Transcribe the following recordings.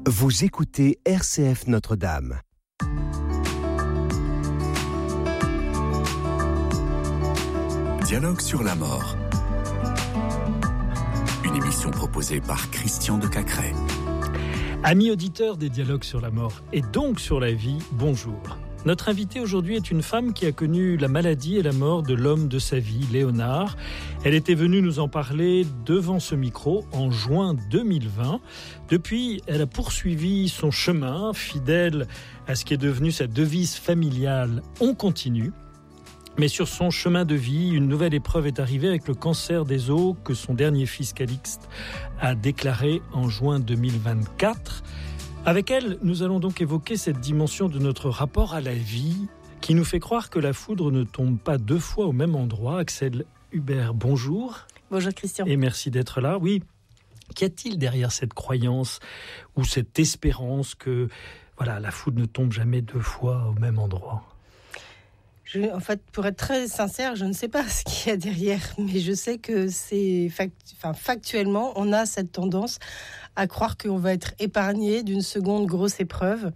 Vous écoutez RCF Notre-Dame. Dialogue sur la mort. Une émission proposée par Christian de Cacrès. Amis auditeurs des Dialogues sur la mort et donc sur la vie, bonjour. Notre invitée aujourd'hui est une femme qui a connu la maladie et la mort de l'homme de sa vie, Léonard. Elle était venue nous en parler devant ce micro en juin 2020. Depuis, elle a poursuivi son chemin, fidèle à ce qui est devenu sa devise familiale « On continue ». Mais sur son chemin de vie, une nouvelle épreuve est arrivée avec le cancer des os que son dernier fils Calixte a déclaré en juin 2024. Avec elle, nous allons donc évoquer cette dimension de notre rapport à la vie qui nous fait croire que la foudre ne tombe pas deux fois au même endroit. Axel Hubert, bonjour. Bonjour Christian. Et merci d'être là. Oui, qu'y a-t-il derrière cette croyance ou cette espérance que la foudre ne tombe jamais deux fois au même endroit ? En fait, pour être très sincère, je ne sais pas ce qu'il y a derrière, mais je sais que factuellement, on a cette tendance à croire qu'on va être épargné d'une seconde grosse épreuve.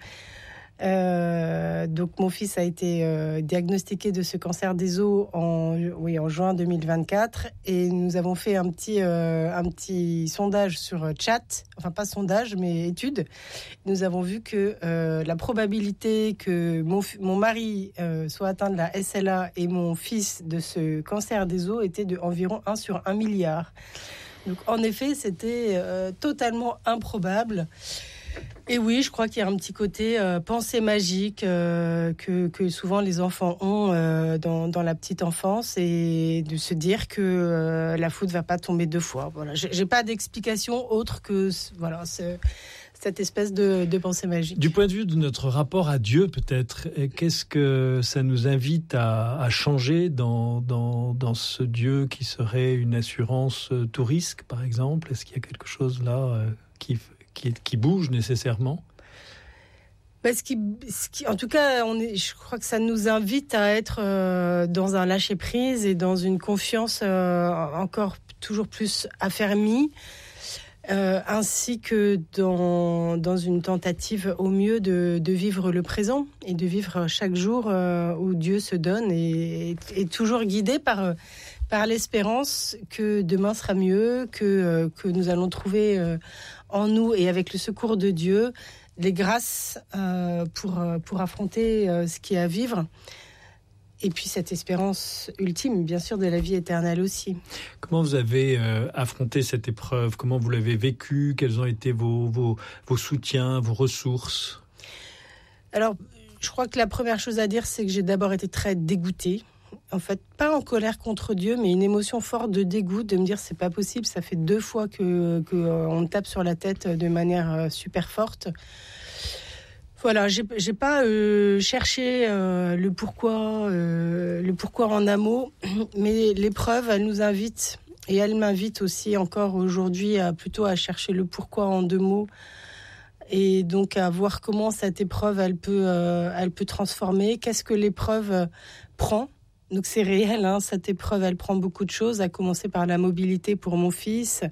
Donc, mon fils a été diagnostiqué de ce cancer des os en juin 2024, et nous avons fait un petit sondage sur chat, enfin pas sondage, mais étude. Nous avons vu que la probabilité que mon mari soit atteint de la SLA et mon fils de ce cancer des os était de environ 1 sur 1 milliard. Donc, en effet, c'était totalement improbable. Et oui, je crois qu'il y a un petit côté pensée magique que souvent les enfants ont dans la petite enfance, et de se dire que la foudre ne va pas tomber deux fois. Voilà, j'ai pas d'explication autre que cette espèce de pensée magique. Du point de vue de notre rapport à Dieu, peut-être, qu'est-ce que ça nous invite à changer dans ce Dieu qui serait une assurance tout risque, par exemple ? Est-ce qu'il y a quelque chose là qui bouge nécessairement ? En tout cas, je crois que ça nous invite à être dans un lâcher-prise et dans une confiance encore toujours plus affermie, ainsi que dans une tentative au mieux de vivre le présent et de vivre chaque jour où Dieu se donne et toujours guidé par l'espérance que demain sera mieux, que nous allons trouver en nous et avec le secours de Dieu les grâces pour affronter ce qu'il y a à vivre. Et puis cette espérance ultime, bien sûr, de la vie éternelle aussi. Comment vous avez affronté cette épreuve ? Comment vous l'avez vécue ? Quels ont été vos soutiens, vos ressources ? Alors, je crois que la première chose à dire, c'est que j'ai d'abord été très dégoûtée. En fait, pas en colère contre Dieu, mais une émotion forte de dégoût, de me dire c'est pas possible, ça fait 2 fois que on me tape sur la tête de manière super forte. Voilà, j'ai pas cherché le pourquoi en un mot, mais l'épreuve, elle nous invite, et elle m'invite aussi encore aujourd'hui à chercher le pourquoi en 2 mots, et donc à voir comment cette épreuve elle peut transformer. Qu'est-ce que l'épreuve prend ? Donc c'est réel, cette épreuve, elle prend beaucoup de choses, à commencer par la mobilité pour mon fils,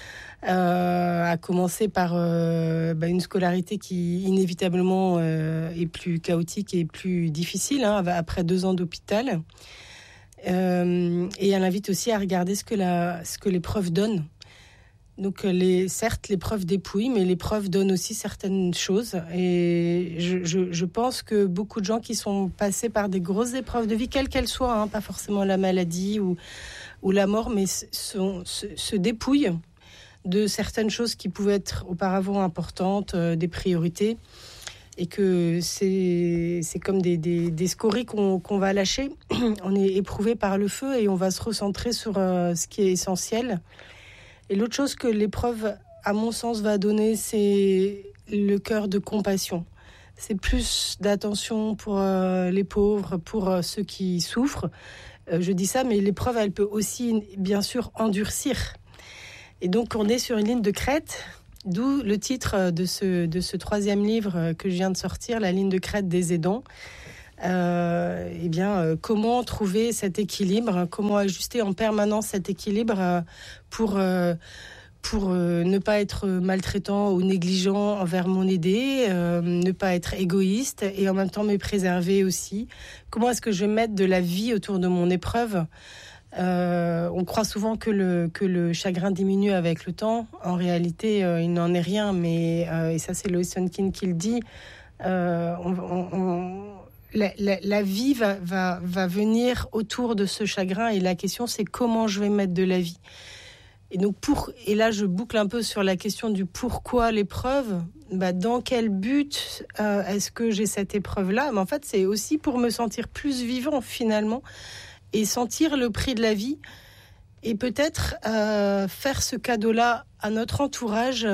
à commencer par une scolarité qui inévitablement est plus chaotique et plus difficile après 2 ans d'hôpital. Et elle invite aussi à regarder ce que l'épreuve donne. Donc certes, l'épreuve dépouille, mais l'épreuve donne aussi certaines choses. Et je pense que beaucoup de gens qui sont passés par des grosses épreuves de vie, quelles qu'elles soient, pas forcément la maladie ou la mort, mais se dépouillent de certaines choses qui pouvaient être auparavant importantes, des priorités, et que c'est comme des scories qu'on va lâcher. On est éprouvé par le feu et on va se recentrer sur ce qui est essentiel. Et l'autre chose que l'épreuve, à mon sens, va donner, c'est le cœur de compassion. C'est plus d'attention pour les pauvres, pour ceux qui souffrent. Je dis ça, mais l'épreuve, elle peut aussi, bien sûr, endurcir. Et donc, on est sur une ligne de crête, d'où le titre de ce 3e livre que je viens de sortir, La ligne de crête des aidants. Comment trouver cet équilibre, comment ajuster en permanence cet équilibre pour pour ne pas être maltraitant ou négligent envers mon aidé, ne pas être égoïste et en même temps me préserver aussi. Comment est-ce que je vais mettre de la vie autour de mon épreuve ? On croit souvent que le chagrin diminue avec le temps. En réalité, il n'en est rien, mais et ça c'est Lois Sonkin qui le dit. La vie va venir autour de ce chagrin et la question c'est comment je vais mettre de la vie. Et donc et là je boucle un peu sur la question du pourquoi l'épreuve. Dans quel but est-ce que j'ai cette épreuve-là ? Mais en fait c'est aussi pour me sentir plus vivant finalement et sentir le prix de la vie et peut-être faire ce cadeau-là à notre entourage.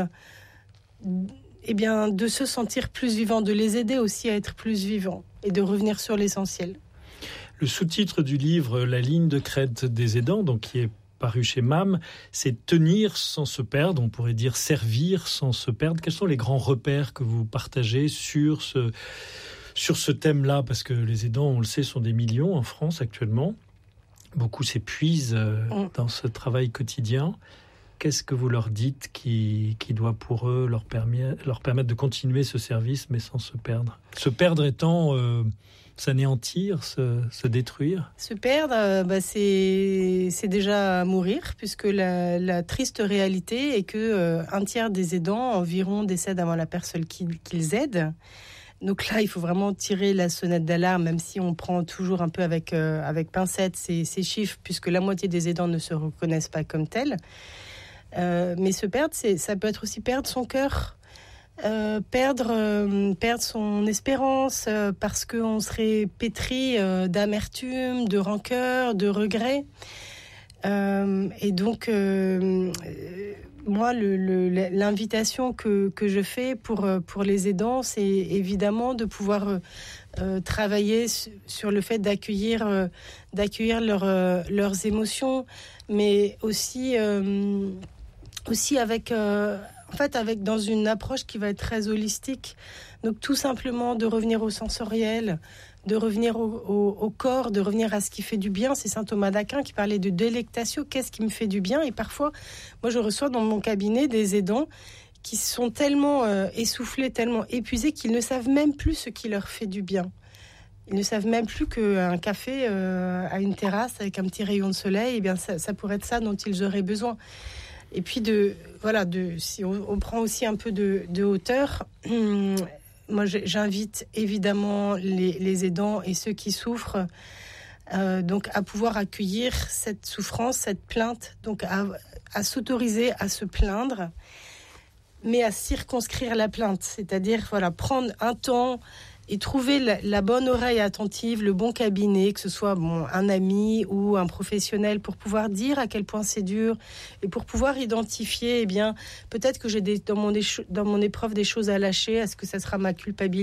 De se sentir plus vivant, de les aider aussi à être plus vivants et de revenir sur l'essentiel. Le sous-titre du livre, La ligne de crête des aidants, donc qui est paru chez MAM, c'est tenir sans se perdre, on pourrait dire servir sans se perdre. Quels sont les grands repères que vous partagez sur ce thème-là ? Parce que les aidants, on le sait, sont des millions en France actuellement. Beaucoup s'épuisent dans ce travail quotidien. Qu'est-ce que vous leur dites qui doit pour eux leur permettre de continuer ce service mais sans se perdre ? Se perdre étant s'anéantir, se détruire ? Se perdre, c'est déjà mourir, puisque la triste réalité est que un tiers des aidants environ décèdent avant la personne qu'ils aident. Donc là, il faut vraiment tirer la sonnette d'alarme, même si on prend toujours un peu avec pincette ces chiffres, puisque la moitié des aidants ne se reconnaissent pas comme tels. Mais se perdre, ça peut être aussi perdre son cœur, perdre son espérance, parce qu'on serait pétri d'amertume, de rancœur, de regret. Et donc, moi, l'invitation que je fais pour les aidants, c'est évidemment de pouvoir travailler sur le fait d'accueillir leurs émotions, mais aussi avec dans une approche qui va être très holistique. Donc tout simplement de revenir au sensoriel, de revenir au corps, de revenir à ce qui fait du bien. C'est saint Thomas d'Aquin qui parlait de délectatio, qu'est-ce qui me fait du bien ? Et parfois, moi je reçois dans mon cabinet des aidants qui sont tellement essoufflés, tellement épuisés qu'ils ne savent même plus ce qui leur fait du bien. Ils ne savent même plus qu'un café à une terrasse avec un petit rayon de soleil, ça pourrait être ça dont ils auraient besoin. Et puis si on prend aussi un peu de hauteur, moi j'invite évidemment les aidants et ceux qui souffrent donc à pouvoir accueillir cette souffrance, cette plainte, donc à s'autoriser à se plaindre, mais à circonscrire la plainte, c'est-à-dire prendre un temps et trouver la bonne oreille attentive, le bon cabinet, que ce soit un ami ou un professionnel, pour pouvoir dire à quel point c'est dur et pour pouvoir identifier, peut-être que j'ai dans mon épreuve des choses à lâcher. Est-ce que ça sera ma culpabilité ?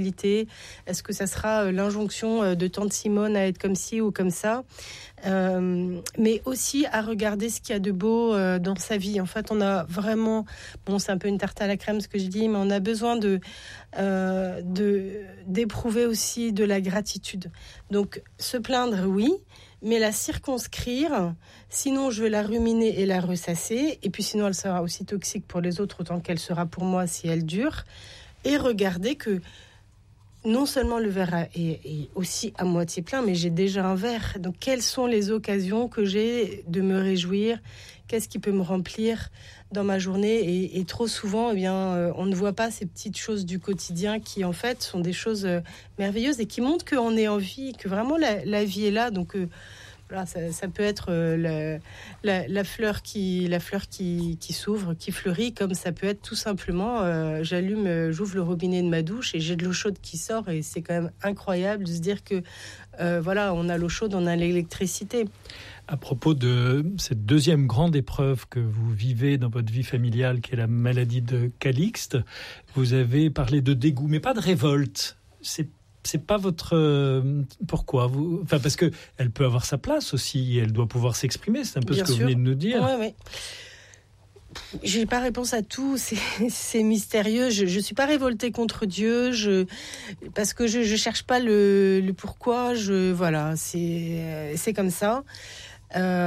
Est-ce que ça sera l'injonction de tante Simone à être comme ci ou comme ça ? Mais aussi à regarder ce qu'il y a de beau dans sa vie. En fait, on a vraiment, c'est un peu une tarte à la crème ce que je dis, mais on a besoin d'éprouver aussi de la gratitude. Donc, se plaindre, oui, mais la circonscrire, sinon je vais la ruminer et la ressasser, et puis sinon elle sera aussi toxique pour les autres autant qu'elle sera pour moi si elle dure, et regarder que non seulement le verre est aussi à moitié plein, mais j'ai déjà un verre. Donc, quelles sont les occasions que j'ai de me réjouir ? Qu'est-ce qui peut me remplir dans ma journée ? Et trop souvent, on ne voit pas ces petites choses du quotidien qui, en fait, sont des choses merveilleuses et qui montrent qu'on est en vie, que vraiment la vie est là. Donc, ça peut être la fleur qui s'ouvre, qui fleurit, comme ça peut être tout simplement j'ouvre le robinet de ma douche et j'ai de l'eau chaude qui sort, et c'est quand même incroyable de se dire que on a l'eau chaude, on a l'électricité. À propos de cette deuxième grande épreuve que vous vivez dans votre vie familiale, qui est la maladie de Calixte, vous avez parlé de dégoût, mais pas de révolte. C'est pas votre... Pourquoi parce que elle peut avoir sa place aussi, elle doit pouvoir s'exprimer, c'est un peu bien ce que vous venez de nous dire. Ouais. J'ai pas réponse à tout, c'est mystérieux. Je suis pas révoltée contre Dieu, parce que je cherche pas le pourquoi. C'est comme ça.